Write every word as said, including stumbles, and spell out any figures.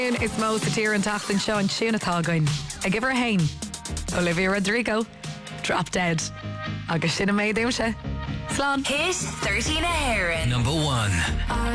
Is Mo Satir and Tachtan Show and Tuna Tágain. I give her a hain. Olivia Rodrigo, Drop Dead. Agus sinna méid éimse. Slán. Hit thirteen a Heron. Number one.